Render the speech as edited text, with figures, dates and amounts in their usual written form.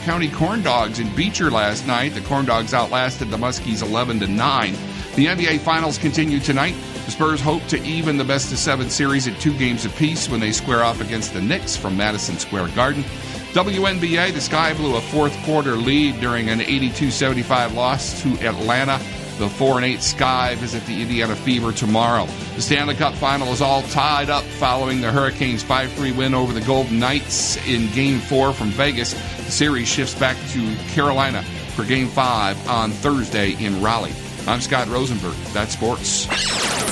County Corn Dogs in Beecher last night. The Corn Dogs outlasted the Muskies 11-9. The NBA Finals continue tonight. The Spurs hope to even the best-of-7 series at 2 games apiece when they square off against the Knicks from Madison Square Garden. WNBA, the Sky blew a fourth-quarter lead during an 82-75 loss to Atlanta. The 4-8 Sky visit the Indiana Fever tomorrow. The Stanley Cup Final is all tied up following the Hurricanes' 5-3 win over the Golden Knights in Game 4 from Vegas. The series shifts back to Carolina for Game 5 on Thursday in Raleigh. I'm Scott Rosenberg. That's sports.